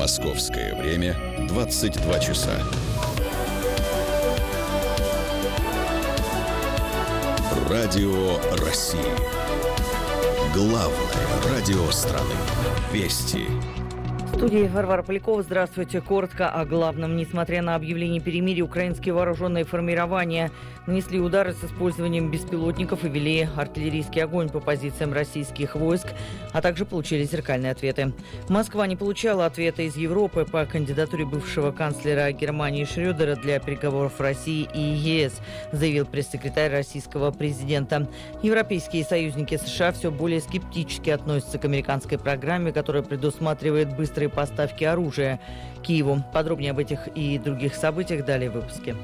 Московское время 22 часа. Радио России. Главное радио страны. Вести. В студии Варвара Полякова. Здравствуйте. Коротко о главном. Несмотря на объявление перемирия, украинские вооруженные формирования нанесли удары с использованием беспилотников и вели артиллерийский огонь по позициям российских войск, а также получили зеркальные ответы. Москва не получала ответа из Европы по кандидатуре бывшего канцлера Германии Шрёдера для переговоров России и ЕС, заявил пресс-секретарь российского президента. Европейские союзники США все более скептически относятся к американской программе, которая предусматривает быстрые поставки оружия Киеву. Подробнее об этих и других событиях далее в выпуске.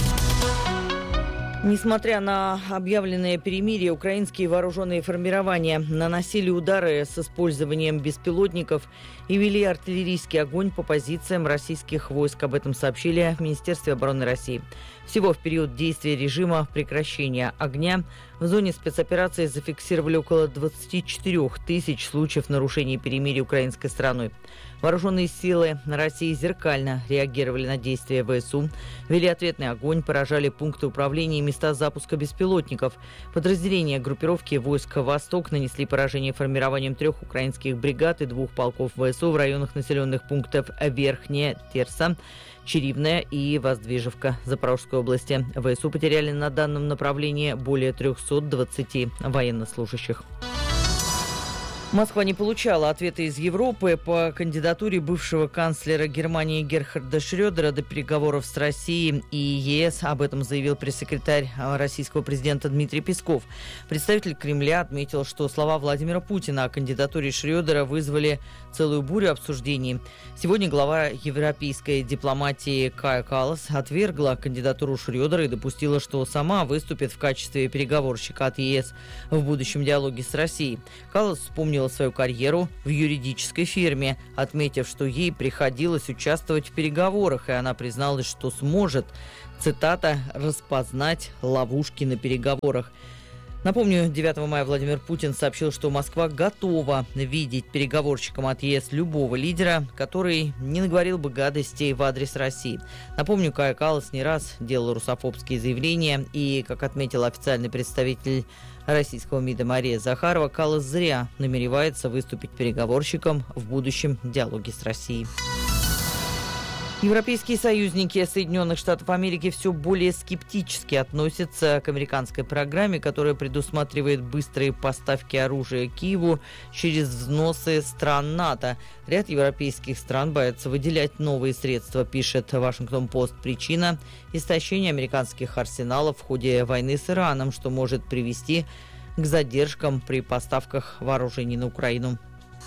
Несмотря на объявленное перемирие, украинские вооруженные формирования наносили удары с использованием беспилотников и вели артиллерийский огонь по позициям российских войск. Об этом сообщили в Министерстве обороны России. Всего в период действия режима прекращения огня в зоне спецоперации зафиксировали около 24 тысяч случаев нарушений перемирия украинской стороной. Вооруженные силы России зеркально реагировали на действия ВСУ, вели ответный огонь, поражали пункты управления и места запуска беспилотников. Подразделения группировки войск «Восток» нанесли поражение формированием 3 украинских бригад и 2 полков ВСУ в районах населенных пунктов Верхняя Терса, Черивная и Воздвижевка Запорожской области. ВСУ потеряли на данном направлении более 320 военнослужащих. Москва не получала ответа из Европы по кандидатуре бывшего канцлера Германии Герхарда Шрёдера до переговоров с Россией и ЕС. Об этом заявил пресс-секретарь российского президента Дмитрий Песков. Представитель Кремля отметил, что слова Владимира Путина о кандидатуре Шрёдера вызвали целую бурю обсуждений. Сегодня глава европейской дипломатии Кая Каллас отвергла кандидатуру Шрёдера и допустила, что сама выступит в качестве переговорщика от ЕС в будущем диалоге с Россией. Каллас вспомнила свою карьеру в юридической фирме, отметив, что ей приходилось участвовать в переговорах, и она призналась, что сможет, цитата, «распознать ловушки на переговорах». Напомню, 9 мая Владимир Путин сообщил, что Москва готова видеть переговорщиком от ЕС любого лидера, который не наговорил бы гадостей в адрес России. Напомню, Кая Каллас не раз делал русофобские заявления, и, как отметил официальный представитель российского МИДа Мария Захарова, Каллас зря намеревается выступить переговорщиком в будущем диалоге с Россией. Европейские союзники Соединенных Штатов Америки все более скептически относятся к американской программе, которая предусматривает быстрые поставки оружия Киеву через взносы стран НАТО. Ряд европейских стран боятся выделять новые средства, пишет Вашингтон-Пост. Причина – истощение американских арсеналов в ходе войны с Ираном, что может привести к задержкам при поставках вооружений на Украину.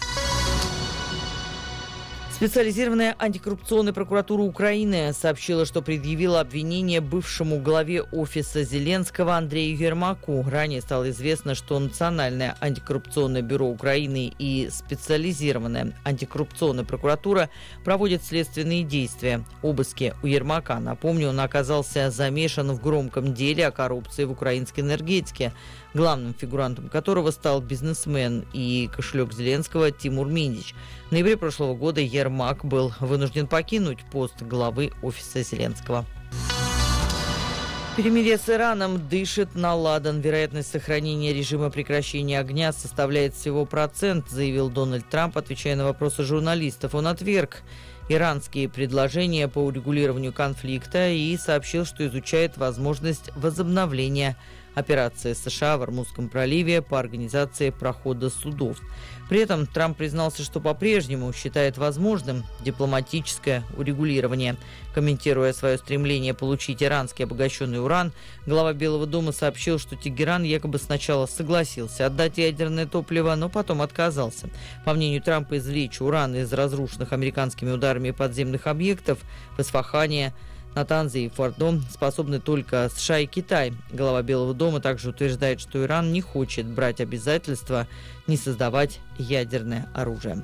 Специализированная антикоррупционная прокуратура Украины сообщила, что предъявила обвинение бывшему главе офиса Зеленского Андрею Ермаку. Ранее стало известно, что Национальное антикоррупционное бюро Украины и специализированная антикоррупционная прокуратура проводят следственные действия. Обыски у Ермака. Напомню, он оказался замешан в громком деле о коррупции в украинской энергетике, главным фигурантом которого стал бизнесмен и кошелек Зеленского Тимур Миндич. В ноябре прошлого года Ермак был вынужден покинуть пост главы офиса Зеленского. Перемирие с Ираном дышит на ладан. Вероятность сохранения режима прекращения огня составляет всего 1%, заявил Дональд Трамп, отвечая на вопросы журналистов. Он отверг иранские предложения по урегулированию конфликта и сообщил, что изучает возможность возобновления операции США в Ормузском проливе по организации прохода судов. При этом Трамп признался, что по-прежнему считает возможным дипломатическое урегулирование. Комментируя свое стремление получить иранский обогащенный уран, глава Белого дома сообщил, что Тегеран якобы сначала согласился отдать ядерное топливо, но потом отказался. По мнению Трампа, извлечь уран из разрушенных американскими ударами подземных объектов в Исфахане, Натанзе и Фордо способны только США и Китай. Глава Белого дома также утверждает, что Иран не хочет брать обязательства не создавать ядерное оружие.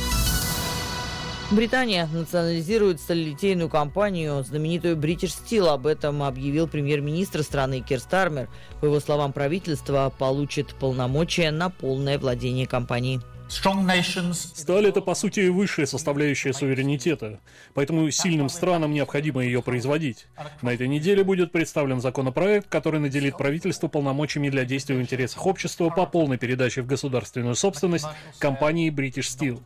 Британия национализирует сталелитейную компанию, знаменитую British Steel. Об этом объявил премьер-министр страны Кир Стармер. По его словам, правительство получит полномочия на полное владение компанией. Сталь — это, по сути, высшая составляющая суверенитета, поэтому сильным странам необходимо ее производить. На этой неделе будет представлен законопроект, который наделит правительство полномочиями для действий в интересах общества по полной передаче в государственную собственность компании British Steel.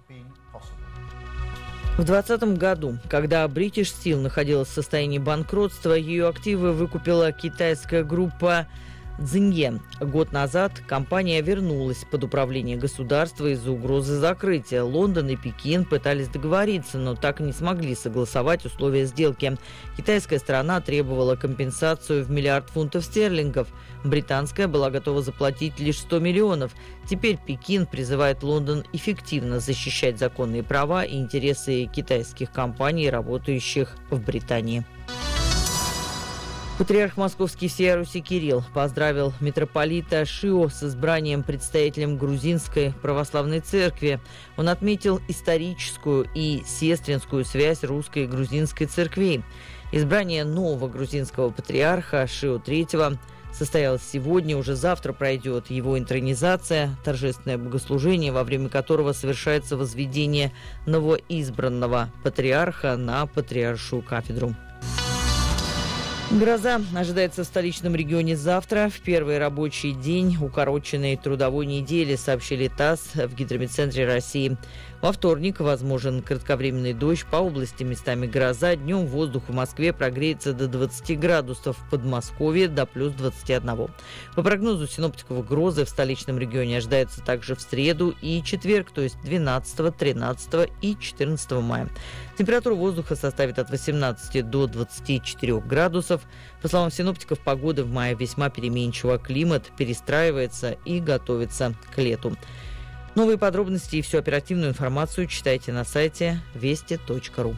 В 2020 году, когда British Steel находилась в состоянии банкротства, ее активы выкупила китайская группа Цзинье. Год назад компания вернулась под управление государства из-за угрозы закрытия. Лондон и Пекин пытались договориться, но так и не смогли согласовать условия сделки. Китайская сторона требовала компенсацию в $1 миллиард фунтов стерлингов. Британская была готова заплатить лишь 100 миллионов. Теперь Пекин призывает Лондон эффективно защищать законные права и интересы китайских компаний, работающих в Британии. Патриарх Московский всея Руси Кирилл поздравил митрополита Шио с избранием предстоятелем Грузинской православной церкви. Он отметил историческую и сестринскую связь русской и грузинской церквей. Избрание нового грузинского патриарха Шио III состоялось сегодня, уже завтра пройдет его интронизация, торжественное богослужение, во время которого совершается возведение новоизбранного патриарха на патриаршую кафедру. Гроза ожидается в столичном регионе завтра, в первый рабочий день укороченной трудовой недели, сообщили ТАСС в Гидрометцентре России. Во вторник возможен кратковременный дождь, по области местами гроза. Днем воздух в Москве прогреется до 20 градусов, в Подмосковье до плюс 21. По прогнозу синоптиков, грозы в столичном регионе ожидаются также в среду и четверг, то есть 12, 13 и 14 мая. Температура воздуха составит от 18 до 24 градусов. По словам синоптиков, погода в мае весьма переменчива. Климат перестраивается и готовится к лету. Новые подробности и всю оперативную информацию читайте на сайте вести.ру.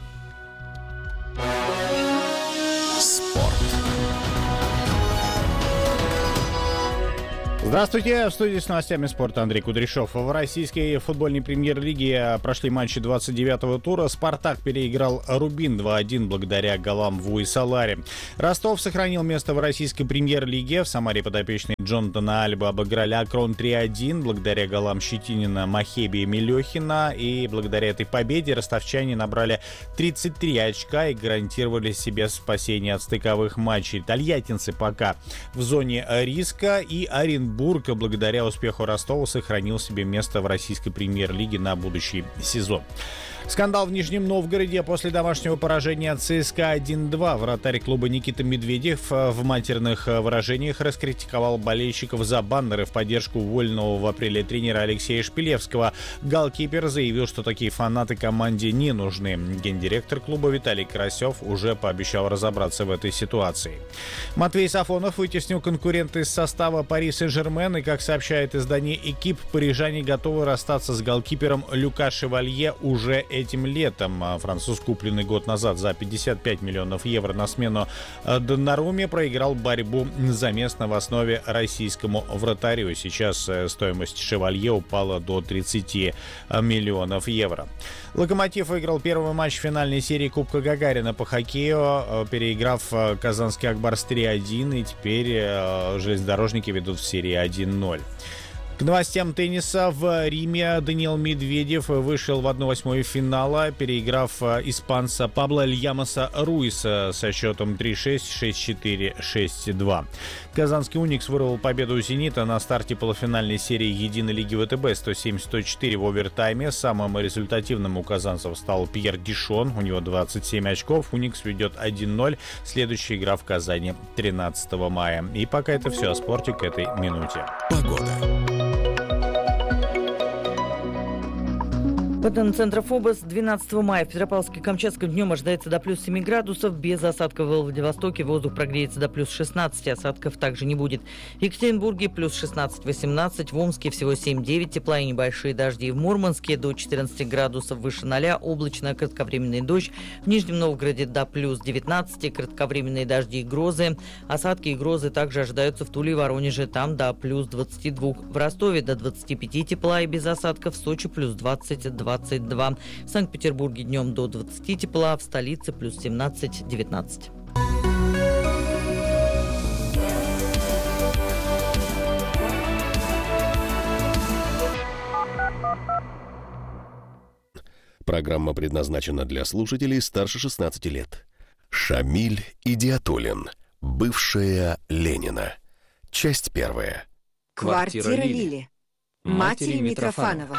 Спорт. Здравствуйте, в студии с новостями спорта Андрей Кудряшов. В российской футбольной премьер-лиге прошли матчи 29-го тура. «Спартак» переиграл «Рубин» 2-1 благодаря голам Вуйсалари. «Ростов» сохранил место в российской премьер-лиге. В Самаре подопечные Джонатана Альба обыграли «Акрон» 3-1 благодаря голам Щетинина, Махеби и Мелехина. И благодаря этой победе ростовчане набрали 33 очка и гарантировали себе спасение от стыковых матчей. Тольяттинцы пока в зоне риска, и Оренбург благодаря успеху Ростова сохранил себе место в российской премьер-лиге на будущий сезон. Скандал в Нижнем Новгороде после домашнего поражения от ЦСКА 1-2. Вратарь клуба Никита Медведев в матерных выражениях раскритиковал болельщиков за баннеры в поддержку уволенного в апреле тренера Алексея Шпилевского. Голкипер заявил, что такие фанаты команде не нужны. Гендиректор клуба Виталий Карасев уже пообещал разобраться в этой ситуации. Матвей Сафонов вытеснил конкурента из состава Пари Сен-Жермен, и, как сообщает издание «Экип», парижане готовы расстаться с голкипером Люка Шевалье уже этим летом. Француз, купленный год назад за 55 миллионов евро на смену Доннаруме, проиграл борьбу за место в основе российскому вратарю. Сейчас стоимость Шевалье упала до 30 миллионов евро. «Локомотив» выиграл первый матч финальной серии Кубка Гагарина по хоккею, переиграв казанский «Акбарс» 3-1, и теперь железнодорожники ведут в серии 1-0. К новостям тенниса. В Риме Даниил Медведев вышел в 1/8 финала, переиграв испанца Пабло Льямоса Руиса со счетом 3-6, 6-4, 6-2. Казанский «Уникс» вырвал победу у «Зенита» на старте полуфинальной серии единой лиги ВТБ 107-104 в овертайме. Самым результативным у казанцев стал Пьер Дишон. У него 27 очков. «Уникс» ведет 1-0. Следующая игра в Казани 13 мая. И пока это все о спорте к этой минуте. Погода. По данным Центра ФОБОС, 12 мая в Петропавловске-Камчатском днем ожидается до плюс 7 градусов. Без осадков в Владивостоке воздух прогреется до плюс 16. Осадков также не будет. В Екатеринбурге плюс 16-18. В Омске всего 7-9 тепла и небольшие дожди. В Мурманске до 14 градусов выше 0. Облачно, кратковременный дождь. В Нижнем Новгороде до плюс 19. Кратковременные дожди и грозы. Осадки и грозы также ожидаются в Туле и Воронеже. Там до плюс 22. В Ростове до 25 тепла и без осадков. В Сочи плюс 20-22. В Санкт-Петербурге днем до 20 тепла, в столице плюс 17-19. Программа предназначена для слушателей старше 16 лет. Шамиль Идиатуллин. Бывшая Ленина. Часть 1. Квартира Лили. Матери Митрофанова.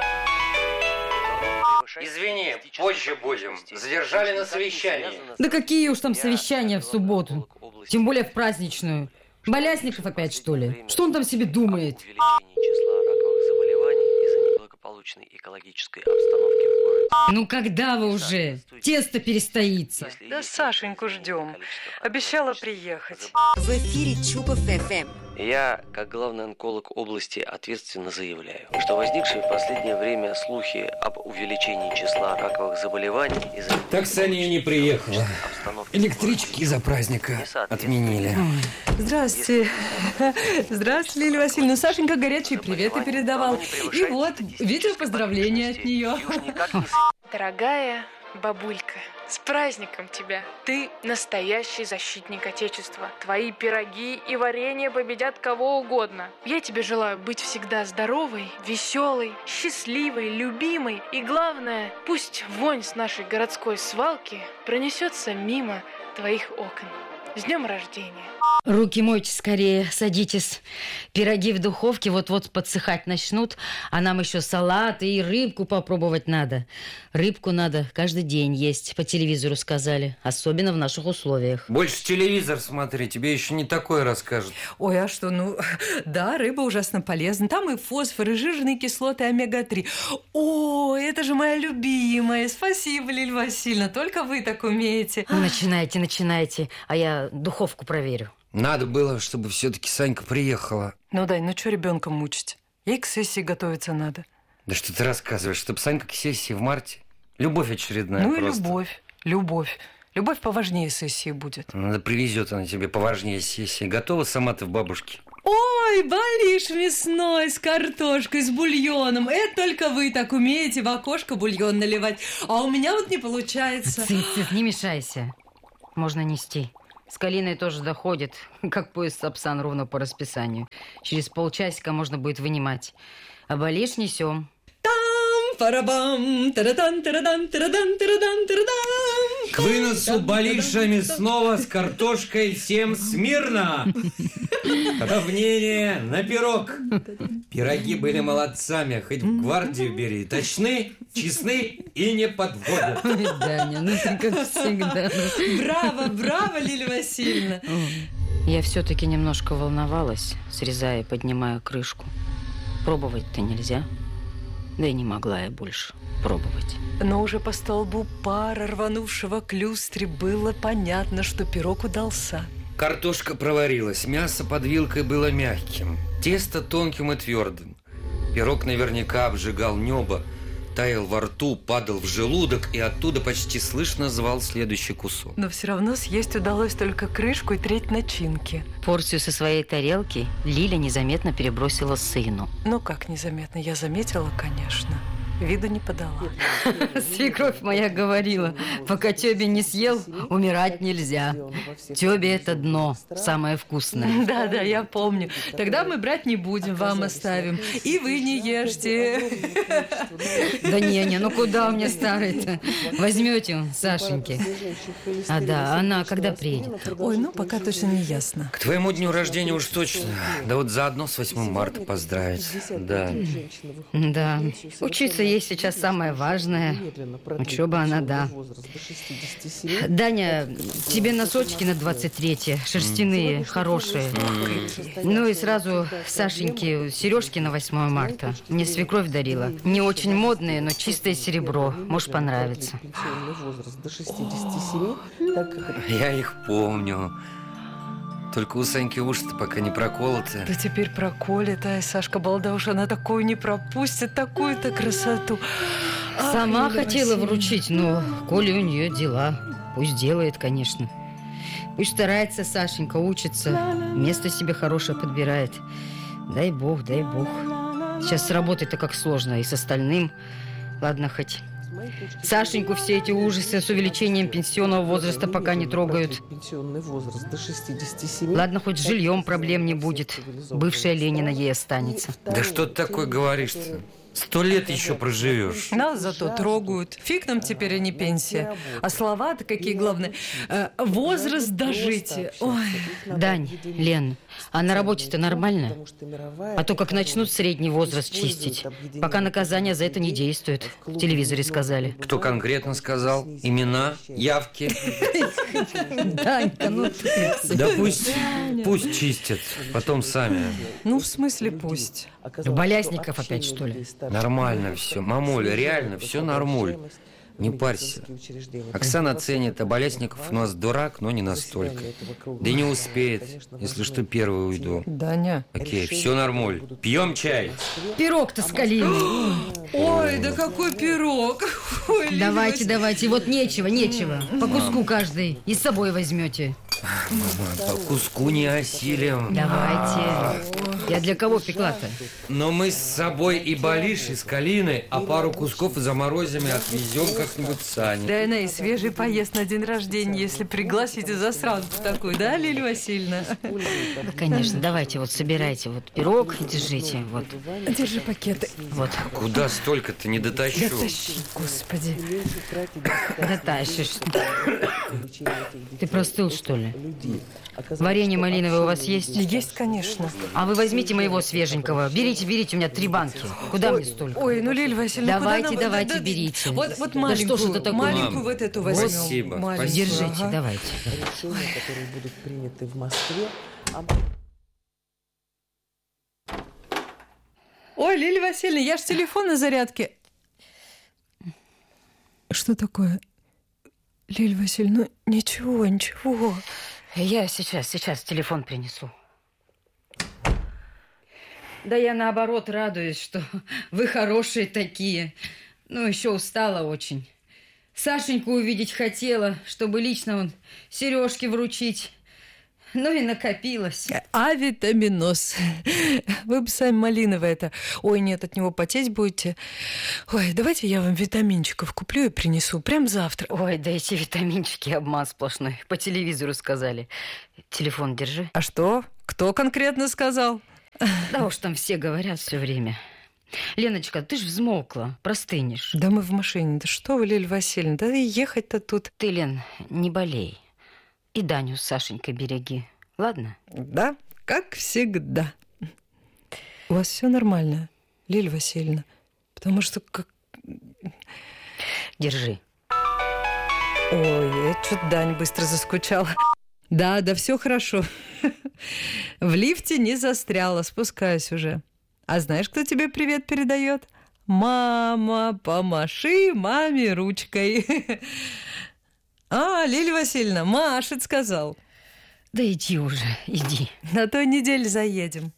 Извини, позже будем. Задержали на совещании. Да какие уж там совещания в субботу? Тем более в праздничную. Болясников опять, что ли? Что он там себе думает? Увеличение числа раковых заболеваний из-за неблагополучной экологической обстановки в городе. Ну когда вы уже? Тесто перестоится. Да Сашеньку ждем. Обещала приехать. В эфире Чупов ФМ. Я, как главный онколог области, ответственно заявляю, что возникшие в последнее время слухи об увеличении числа раковых заболеваний из-за Так Саня и не приехала. обстановки Электрички из-за праздника отменили. Здравствуйте. Здравствуйте, Лилия Васильевна. Сашенька горячие приветы передавал. И вот, видео поздравления от нее. Дорогая бабулька, с праздником тебя! Ты настоящий защитник Отечества. Твои пироги и варенье победят кого угодно. Я тебе желаю быть всегда здоровой, веселой, счастливой, любимой. И главное, пусть вонь с нашей городской свалки пронесется мимо твоих окон. С днем рождения! Руки мойте скорее, садитесь. Пироги в духовке вот-вот подсыхать начнут, а нам еще салат и рыбку попробовать надо. Рыбку надо каждый день есть, по телевизору сказали, особенно в наших условиях. Больше телевизор смотри, тебе еще не такое расскажут. Ой, а что, да, рыба ужасно полезна. Там и фосфор, и жирные кислоты, омега-3. О, это же моя любимая. Спасибо, Лилия Васильевна, только вы так умеете. Ну, начинайте, а я духовку проверю. Надо было, чтобы все-таки Санька приехала. Ну, Дань, что ребенка мучить? Ей к сессии готовиться надо. Да что ты рассказываешь, чтобы Санька к сессии в марте? Любовь очередная Ну просто. и любовь. Любовь поважнее сессии будет. Надо привезет она тебе поважнее сессии. Готова сама ты в бабушке? Ой, балиш мясной с картошкой, с бульоном. Это только вы так умеете в окошко бульон наливать. А у меня вот не получается. Цыц, не мешайся. Можно нести. С Калиной тоже доходит, как поезд Сапсан, ровно по расписанию. Через полчасика можно будет вынимать. А балиш несем. Парабам, тарадан, тарадан, тарадан, тарадан, тарадан. К выносу балиша мясного с картошкой всем смирно! Равнение на пирог. Пироги были молодцами, хоть в гвардию бери. Точны, честны и не подводят. Ой, Даня, ну ты как всегда. Браво, Лилия Васильевна. Я все-таки немножко волновалась, срезая и поднимая крышку. Пробовать-то нельзя. Да и не могла я больше пробовать. Но уже по столбу пара рванувшего к люстре было понятно, что пирог удался. Картошка проварилась, мясо под вилкой было мягким, тесто тонким и твердым. Пирог наверняка обжигал небо, таял во рту, падал в желудок и оттуда почти слышно звал следующий кусок. Но все равно съесть удалось только крышку и треть начинки. Порцию со своей тарелки Лиля незаметно перебросила сыну. Ну как незаметно? Я заметила, конечно. Виду не подала. Свекровь моя говорила, пока Тёбе не съел, умирать нельзя. Тёбе это дно, самое вкусное. Да, я помню. Тогда мы брать не будем, вам оставим. И вы не ешьте. Да не, ну куда мне старый-то? Возьмете Сашеньке. А да, она когда приедет? Ой, пока точно не ясно. К твоему дню рождения уж точно. Да вот заодно с 8 марта поздравить. Да. Да. Учиться ей сейчас самое важное. Учеба она, да. Даня, тебе носочки на 23-е, шерстяные, хорошие. Ну и сразу Сашеньке сережки на 8 марта. Мне свекровь дарила. Не очень модные, но чистое серебро. Может, понравится. Я их помню. Только у Саньки уши-то пока не проколоты. Да теперь проколет, ай, Сашка балда уж, она такую не пропустит, такую-то красоту. Сама хотела вручить, но коли у нее дела, пусть делает, конечно. Пусть старается Сашенька, учится, место себе хорошее подбирает. Дай бог, дай бог. Сейчас с работой-то как сложно, и с остальным. Ладно, хоть Сашеньку все эти ужасы с увеличением пенсионного возраста пока не трогают. Ладно, хоть с жильем проблем не будет. Бывшая Ленина ей останется. Да что ты такое говоришь-то? 100 лет еще проживешь. Нас зато трогают. Фиг нам теперь, а не пенсия. А слова-то какие главные. Возраст дожития. Ой. Дань, Лен, а на работе-то нормально? А то как начнут средний возраст чистить, пока наказание за это не действует. В телевизоре сказали. Кто конкретно сказал? Имена? Явки? Данька, ну ты... Да пусть чистят, потом сами. Ну, в смысле пусть. Балясников опять, что ли? Нормально все. Мамуля, реально, все нормуль. Не парься. Оксана ценит, а Балясников у нас дурак, но не настолько. Да и не успеет. Если что, первый уйду. Даня. Окей, все нормуль. Пьем чай. Пирог-то с калиной. Ой, да какой пирог. Ой, Давайте, вот нечего. По куску каждый. И с собой возьмете. По куску не осилим. Давайте. Я для кого пекла-то? Но мы с собой и балиш, и с калиной, а пару кусков заморозим и отвезем как-нибудь сани. Да она и свежий поест на день рождения, если пригласите засранку такую, да, Лилия Васильевна? Да, конечно. Давайте, вот собирайте вот пирог и держите. Вот. Держи пакеты. Вот. Куда столько-то не дотащу? Дотащи, господи. Дотащишь. Ты простыл, что ли? Варенье малиновое у вас есть? Есть, конечно. А вы возьмите моего свеженького. Берите, у меня 3 банки. Куда мне столько? Ой, ну, Лилия Васильевна, давайте, берите. Вот маленькую, да что ж это такое? Маленькую вот эту возьмем. Спасибо. Маленькую. Держите, давайте. Которые будут приняты в Москве. Ой, Лилия Васильевна, я ж телефон на зарядке. Что такое? Лилия Васильевна, ну ничего. Я сейчас телефон принесу. Да я наоборот радуюсь, что вы хорошие такие. Ну, еще устала очень. Сашеньку увидеть хотела, чтобы лично сережки вручить. Ну и накопилось. Авитаминоз. Вы бы сами малиновое это. Ой, нет, от него потеть будете. Ой, давайте я вам витаминчиков куплю и принесу. Прям завтра. Ой, да эти витаминчики обман сплошной. По телевизору сказали. Телефон держи. А что? Кто конкретно сказал? Да уж там все говорят все время. Леночка, ты ж взмокла, простынешь. Да мы в машине. Да что вы, Лилия Васильевна, да и ехать-то тут. Ты, Лен, не болей. И Даню с Сашенькой береги. Ладно? Да, как всегда. У вас все нормально, Лилия Васильевна? Потому что как... Держи. Ой, что-то Даня быстро заскучал. Да, все хорошо. В лифте не застряла, спускаюсь уже. А знаешь, кто тебе привет передает? Мама, помаши маме ручкой. А, Лилия Васильевна, машет, сказал. Да иди уже, иди. На той неделе заедем.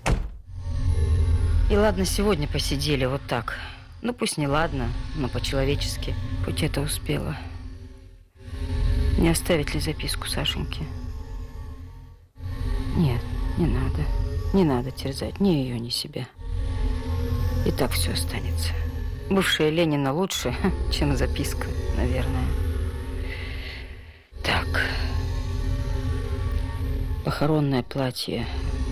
И ладно, сегодня посидели вот так. Ну, пусть не ладно, но по-человечески. Хоть это успела. Не оставить ли записку Сашеньке? Нет, не надо. Не надо терзать ни ее, ни себя. И так все останется. Бывшая Ленина лучше, чем записка, наверное. Так. Похоронное платье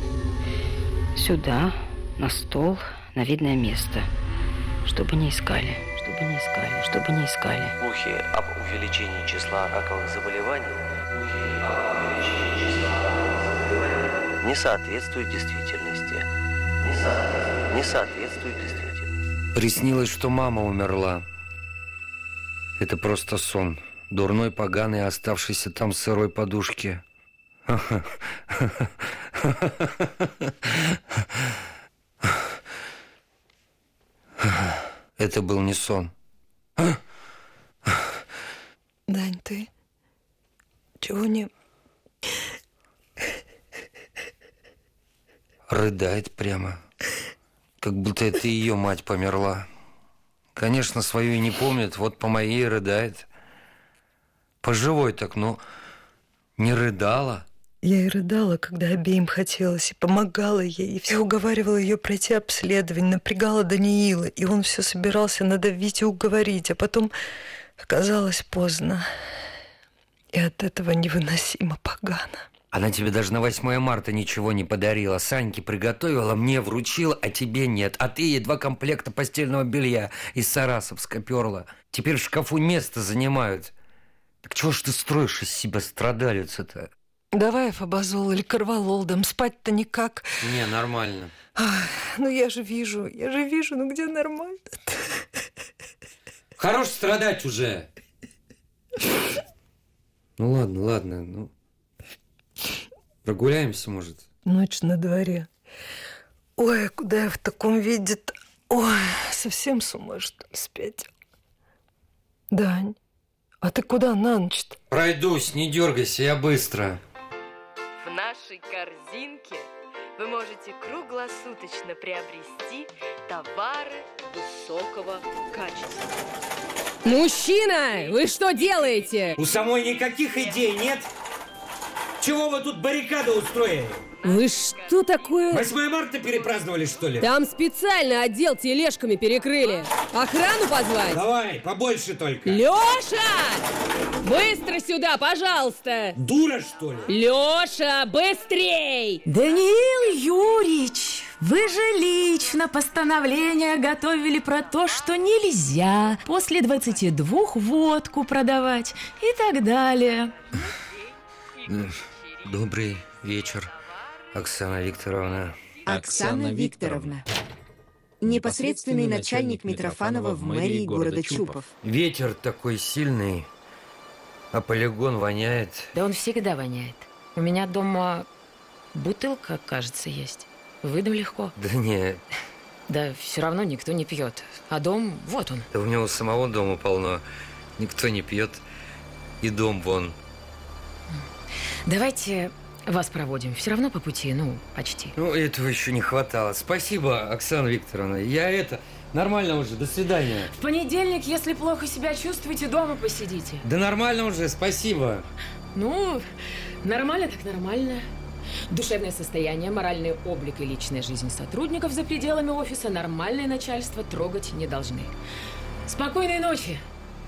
сюда, на стол, на видное место. Чтобы не искали. Слухи об увеличении числа раковых заболеваний не соответствуют действительности. Не соответствует действительности. Приснилось, что мама умерла. Это просто сон. Дурной, поганый, оставшийся там сырой подушки. Это был не сон. Дань, ты чего не... Рыдает прямо. Как будто это ее мать померла. Конечно, свою и не помнит, вот по моей рыдает. Поживой так, но не рыдала. Я и рыдала, когда обеим хотелось, и помогала ей, и все уговаривала ее пройти обследование, напрягала Даниила, и он все собирался надавить и уговорить, а потом оказалось поздно. И от этого невыносимо погано. Она тебе даже на 8 марта ничего не подарила. Саньке приготовила, мне вручила, а тебе нет. А ты ей 2 комплекта постельного белья из Сарасовска перла. Теперь в шкафу место занимают. Так чего ж ты строишь из себя страдалицу-то? Давай фабазол или корвалол, спать-то никак. Не, нормально. Ну я же вижу, ну где нормально-то? Хорош страдать уже. Ну ладно, прогуляемся, может? Ночь на дворе. Ой, куда я в таком виде-то? Ой, совсем с ума, что ли, спятил? Дань, а ты куда на ночь-то? Пройдусь, не дергайся, я быстро. В нашей корзинке вы можете круглосуточно приобрести товары высокого качества. Мужчина, вы что делаете? У самой никаких идей нет? Чего вы тут баррикаду устроили? Вы что такое? 8 марта перепраздновали, что ли? Там специально отдел тележками перекрыли. Охрану позвать? Давай, побольше только. Лёша! Быстро сюда, пожалуйста! Дура, что ли? Лёша, быстрей! Даниил Юрьевич, вы же лично постановление готовили про то, что нельзя после 22 водку продавать и так далее. Добрый вечер, Оксана Викторовна. Оксана Викторовна. Непосредственный начальник Митрофанова в мэрии города Чупов. Ветер такой сильный, а полигон воняет. Да он всегда воняет. У меня дома бутылка, кажется, есть. Выдам легко. Да нет. Да все равно никто не пьет. А дом, вот он. Да у него самого дома полно. Никто не пьет. И дом вон. Давайте вас проводим. Все равно по пути, почти. Этого еще не хватало. Спасибо, Оксана Викторовна. Нормально уже. До свидания. В понедельник, если плохо себя чувствуете, дома посидите. Да нормально уже, спасибо. Нормально так нормально. Душевное состояние, моральный облик и личная жизнь сотрудников за пределами офиса нормальное начальство трогать не должны. Спокойной ночи!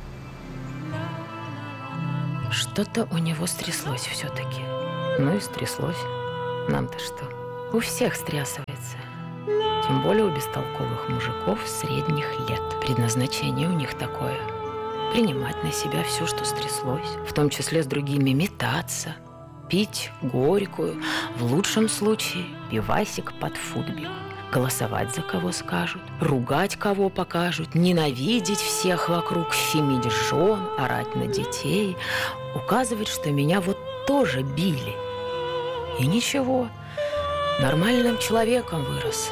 Что-то у него стряслось все-таки. И стряслось. Нам-то что? У всех стрясывается. Тем более у бестолковых мужиков средних лет. Предназначение у них такое. Принимать на себя все, что стряслось. В том числе с другими метаться. Пить горькую. В лучшем случае пивасик под футбик. Голосовать за кого скажут, ругать кого покажут, ненавидеть всех вокруг, щемить жен, орать на детей, указывать, что меня тоже били. И ничего, нормальным человеком вырос.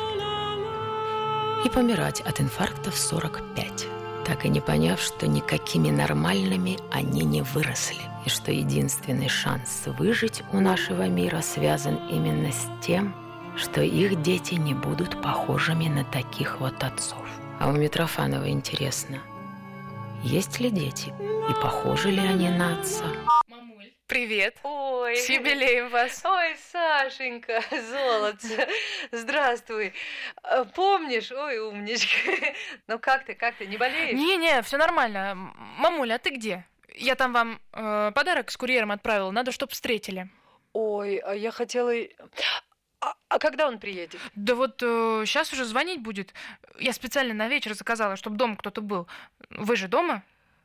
И помирать от инфаркта в 45, так и не поняв, что никакими нормальными они не выросли. И что единственный шанс выжить у нашего мира связан именно с тем, что их дети не будут похожими на таких отцов. А у Митрофанова интересно, есть ли дети и похожи ли они на отца? Мамуль, привет. Ой, с юбилеем вас. Ой, Сашенька, золотце, здравствуй. Помнишь? Ой, умничка. Как ты, не болеешь? Не, все нормально. Мамуля, а ты где? Я там вам подарок с курьером отправила, надо, чтоб встретили. Ой, а я хотела... А когда он приедет? Да сейчас уже звонить будет. Я специально на вечер заказала, чтобы дома кто-то был. Вы же дома?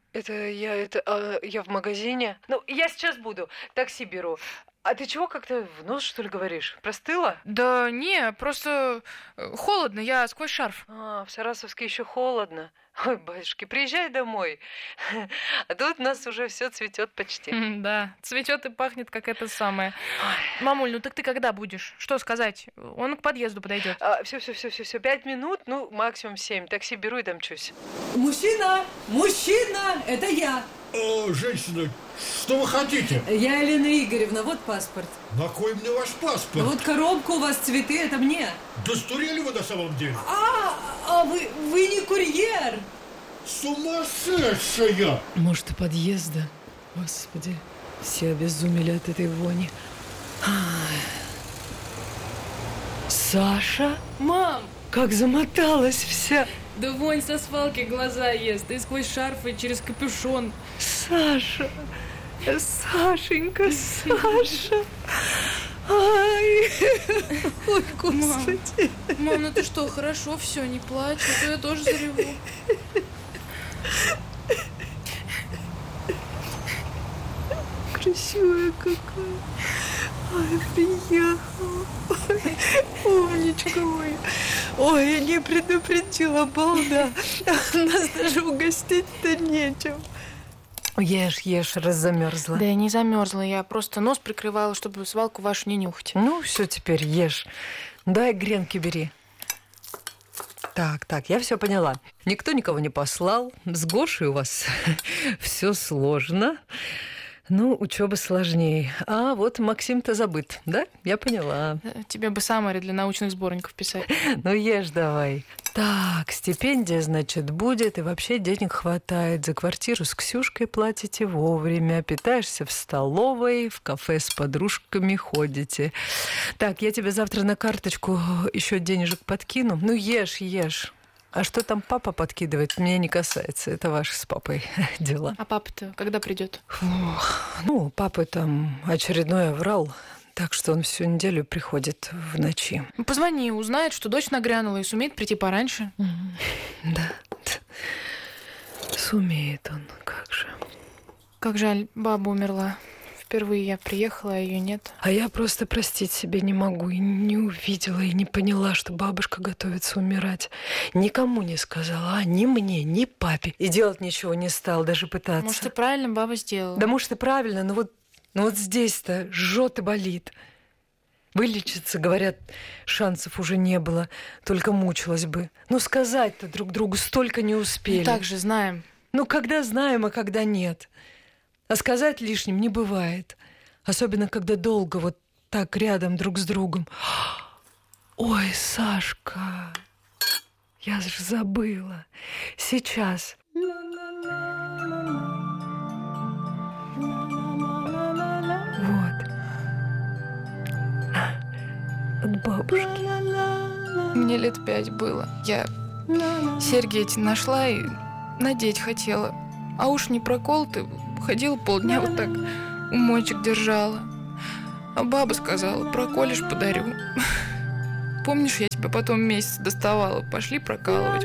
Я в магазине. Я сейчас буду. Такси беру. А ты чего как-то в нос, что ли, говоришь? Простыла? Да не, просто холодно, я сквозь шарф. В Сарасовске еще холодно. Ой, батюшки, приезжай домой. А тут у нас уже все цветет почти. Да, цветет и пахнет, как это самое. Мамуль, так ты когда будешь? Что сказать? Он к подъезду подойдет. Все, 5 минут, максимум 7. Такси беру и домчусь. Мужчина, это я. Женщина, что вы хотите? Я Елена Игоревна, вот паспорт. На кой мне ваш паспорт? Вот коробка у вас, цветы, это мне. Да сдурели вы на самом деле? Вы не курьер? Сумасшедшая! Может, у подъезда? Господи, все обезумели от этой вони. Саша? Мам! Как замоталась вся. Да вонь со свалки глаза ест. И сквозь шарф, и через капюшон. Саша, Сашенька, Саша. Ай, ой, господи. Мам, ну ты что, хорошо, все, не плачь, а то я тоже зареву. Красивая какая. Ой, приехала. Ой, умничка моя. Ой, я не предупредила, балда. Нас даже угостить-то нечем. Ешь, раз замерзла. Да я не замерзла, я просто нос прикрывала, чтобы свалку вашу не нюхать. Ну, все, теперь ешь. Дай гренки бери. Так, я все поняла. Никто никого не послал. С Гошей у вас все сложно. Ну, учеба сложнее. А вот Максим-то забыт, да? Я поняла. Тебе бы саммари для научных сборников писать. Ну, ешь давай. Так, стипендия, значит, будет, и вообще денег хватает. За квартиру с Ксюшкой платите вовремя, питаешься в столовой, в кафе с подружками ходите. Так, я тебе завтра на карточку еще денежек подкину. Ну, ешь. А что там папа подкидывает, меня не касается. Это ваши с папой дела. А папа-то когда придет? Ну, папа там очередной оврал, так что он всю неделю приходит в ночи. Позвони, узнает, что дочь нагрянула и сумеет прийти пораньше. Да, сумеет он, как же. Как жаль, баба умерла. Впервые я приехала, а ее нет. А я просто простить себе не могу. И не увидела, и не поняла, что бабушка готовится умирать. Никому не сказала, ни мне, ни папе. И делать ничего не стал, даже пытаться. Может, и правильно баба сделала. Да, может, и правильно, но вот здесь-то жжет и болит. Вылечиться, говорят, шансов уже не было, только мучилась бы. Но сказать-то друг другу столько не успели. Ну, так же знаем. Ну, когда знаем, а когда нет. А сказать лишним не бывает. Особенно, когда долго вот так рядом друг с другом. Ой, Сашка, я же забыла. Сейчас. Вот. От бабушки. Мне лет 5 было. Я серьги эти нашла и надеть хотела. А уж не проколоты. Ходила полдня вот так, умочек держала. А баба сказала, проколешь, подарю. Помнишь, я тебя потом месяц доставала? Пошли прокалывать.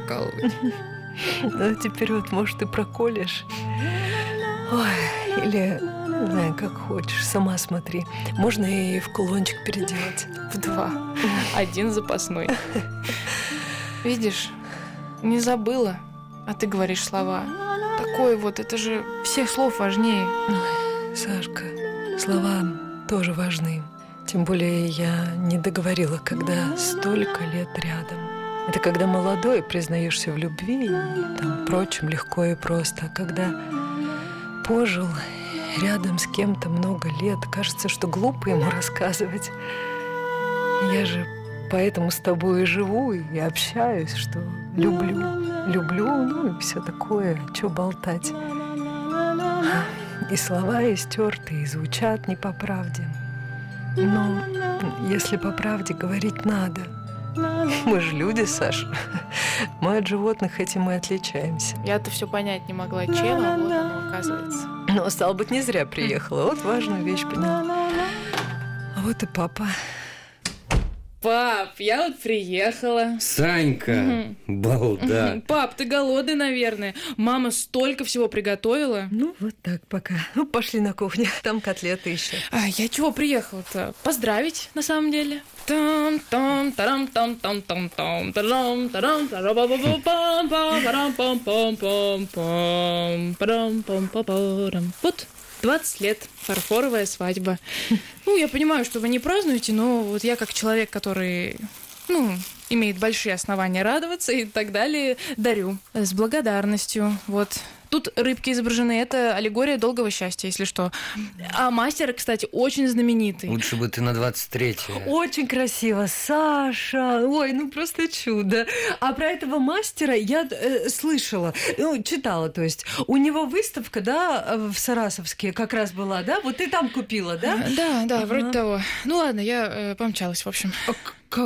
Ну, теперь вот, может, и проколешь. Ой, или, не знаю, как хочешь, сама смотри. Можно и в кулончик переделать. В 2. 1 запасной. Видишь, не забыла, а ты говоришь слова. Такое вот, это же всех слов важнее. Ой, Сашка, слова тоже важны. Тем более я не договорила, когда столько лет рядом. Это когда молодой, признаешься в любви и там прочим легко и просто. А когда пожил рядом с кем-то много лет, кажется, что глупо ему рассказывать. Я же поэтому с тобой и живу, и общаюсь, что люблю, ну и все такое, что болтать. И слова истертые, и звучат не по правде. Но если по правде говорить надо. Мы же люди, Саша. Мы от животных этим и отличаемся. Я-то все понять не могла, чем, а вот оно оказывается. Но, стало быть, не зря приехала. Вот важную вещь поняла. А вот и папа. Пап, я вот приехала. Санька, балда. Пап, ты голодный, наверное. Мама столько всего приготовила. Ну, вот так пока. Ну, пошли на кухню, там котлеты еще. А я чего приехала-то? Поздравить, на самом деле. Вот. 20 лет, фарфоровая свадьба. Ну, я понимаю, что вы не празднуете, но вот я как человек, который, имеет большие основания радоваться и так далее, дарю с благодарностью. Вот. Тут рыбки изображены, это аллегория долгого счастья, если что. А мастер, кстати, очень знаменитый. Лучше бы ты на 23-е. Очень красиво, Саша. Ой, ну просто чудо. А про этого мастера я слышала, читала, то есть. У него выставка, да, в Сарасовске как раз была, да? Вот ты там купила, да? Да, вроде того. Ну ладно, я помчалась, в общем.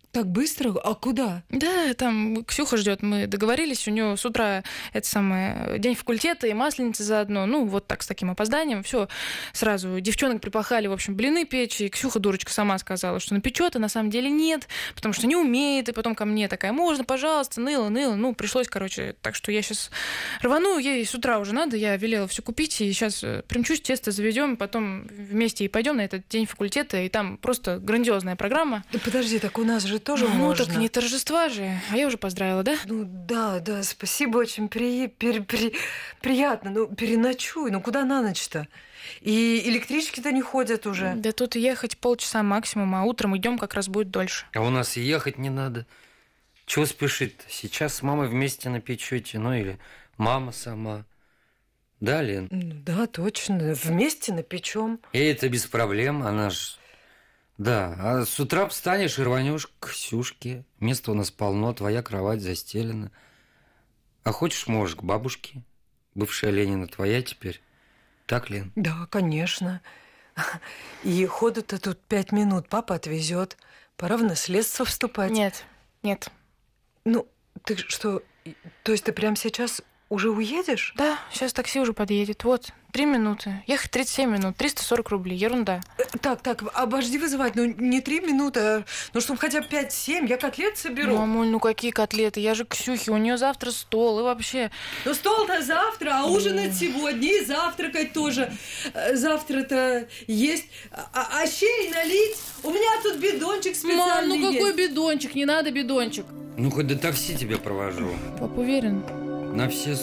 Так быстро? А куда? Да, там Ксюха ждет. Мы договорились, у нее с утра день факультета и масленица заодно. Ну, вот так, с таким опозданием. Все, сразу девчонок припахали, в общем, блины печь. И Ксюха, дурочка, сама сказала, что напечет, а на самом деле нет, потому что не умеет. И потом ко мне такая: можно, пожалуйста, ныла. Ну, пришлось, короче. Так что я сейчас рвану, ей с утра уже надо. Я велела все купить, и сейчас примчусь, тесто заведем, потом вместе и пойдем на этот день факультета. И там просто грандиозная программа. Да подожди, так у нас же тоже ну, можно. Так не торжества же. А я уже поздравила, да? Ну, да, спасибо, очень приятно. Ну, переночуй. Ну, куда на ночь-то? И электрички-то не ходят уже. Да тут ехать полчаса максимум, а утром идем как раз будет дольше. А у нас и ехать не надо. Чего спешить-то? Сейчас с мамой вместе напечете, ну или мама сама. Да, Лен? Да, точно. Вместе напечем. И это без проблем, она ж... Да, а с утра встанешь и рванешь к Ксюшке. Места у нас полно, твоя кровать застелена. А хочешь, можешь к бабушке. Бывшая Ленина твоя теперь. Так, Лен? Да, конечно. И ходу-то тут 5 минут. Папа отвезет. Пора в наследство вступать. Нет. Ну, ты что, то есть ты прямо сейчас уже уедешь? Да, сейчас такси уже подъедет. Вот, 3 минуты. Ехать 37 минут, 340 рублей. Ерунда. Так, обожди вызывать. Ну, не 3 минуты, ну, чтобы хотя бы 5-7. Я котлет соберу. Мамуль, ну какие котлеты? Я же к Ксюхе, у нее завтра стол и вообще... Ну, стол-то завтра, а ужинать сегодня и завтракать тоже. Завтра-то есть. А щей налить? У меня тут бидончик специальный. Мам, ну какой бидончик? Не надо бидончик. Ну, хоть до такси тебя провожу. Пап уверен? На все